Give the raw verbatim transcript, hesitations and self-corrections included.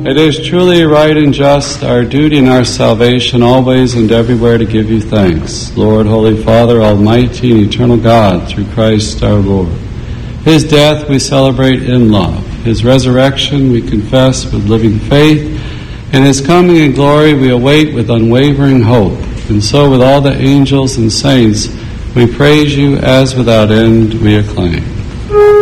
It is truly right and just, our duty and our salvation, always and everywhere to give you thanks, Lord, Holy Father, Almighty and Eternal God, through Christ our Lord. His death we celebrate in love. His resurrection we confess with living faith. And His coming in glory we await with unwavering hope. And so with all the angels and saints, we praise you as without end we acclaim.